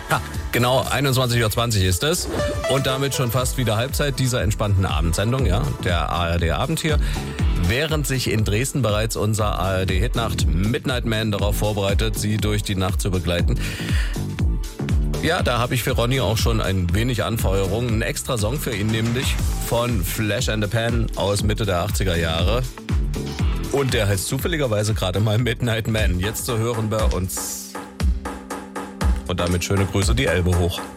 Ha, genau 21:20 Uhr ist es. Und damit schon fast wieder Halbzeit dieser entspannten Abendsendung, ja, der ARD Abend hier. Während sich in Dresden bereits unser ARD Hitnacht Midnight Man darauf vorbereitet, Sie durch die Nacht zu begleiten. Ja, da habe ich für Ronny auch schon ein wenig Anfeuerung. Ein extra Song für ihn nämlich von Flash and the Pan aus Mitte der 80er Jahre. Und der heißt zufälligerweise gerade mal Midnight Man. Jetzt zu hören bei uns. Und damit schöne Grüße die Elbe hoch.